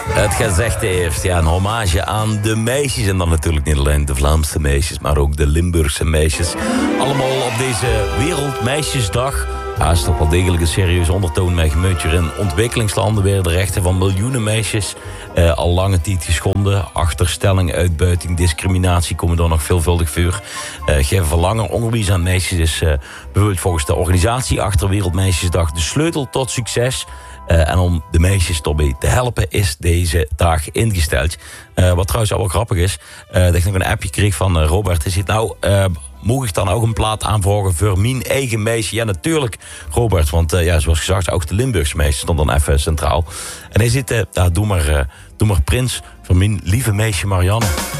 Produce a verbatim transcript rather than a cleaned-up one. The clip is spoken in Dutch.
Het gezegde heeft, ja, een hommage aan de meisjes. En dan natuurlijk niet alleen de Vlaamse meisjes, maar ook de Limburgse meisjes. Allemaal op deze Wereldmeisjesdag. Ja, is toch wel degelijk een serieuze ondertoon met gemeutje. In ontwikkelingslanden werden de rechten van miljoenen meisjes eh, al lange tijd geschonden. Achterstelling, uitbuiting, discriminatie komen daar nog veelvuldig voor. Uh, geven verlangen, onderwijs aan meisjes is uh, bijvoorbeeld volgens de organisatie achter Wereldmeisjesdag de sleutel tot succes. Uh, en om de meisjes daarbij te helpen is deze dag ingesteld. Uh, wat trouwens al wel grappig is, uh, dat ik nog een appje kreeg van uh, Robert. Hij zegt, nou, uh, mocht ik dan ook een plaat aanvragen voor mijn eigen meisje? Ja, natuurlijk, Robert. Want uh, ja, zoals gezegd, ook de Limburgse meisjes stond dan even centraal. En hij zegt, uh, ja, doe maar, uh, doe maar Prins voor mijn lieve meisje Marianne.